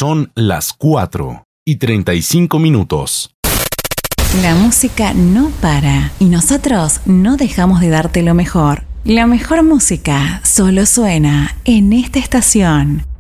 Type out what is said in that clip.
Son las 4:35. La música no para y nosotros no dejamos de darte lo mejor. La mejor música solo suena en esta estación.